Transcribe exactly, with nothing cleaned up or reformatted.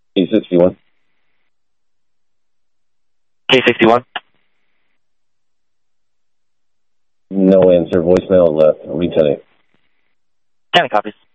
K sixty-one. K sixty-one. No answer. Voicemail left. Returning. County copies.